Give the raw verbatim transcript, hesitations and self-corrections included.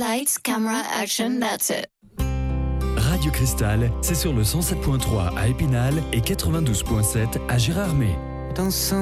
Lights, camera, action, that's it. Radio Cristal, c'est sur le cent sept point trois à Épinal et quatre-vingt-douze point sept à Gérardmer. Dans